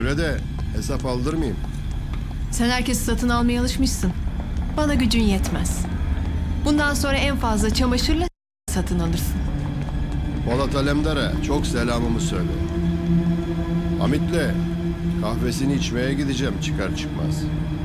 Öyle de hesap aldırmayayım. Sen herkesi satın almaya alışmışsın. Bana gücün yetmez. Bundan sonra en fazla çamaşırla satın alırsın. Polat Alemdar'a çok selamımı söyle. Hamit'le kahvesini içmeye gideceğim çıkar çıkmaz.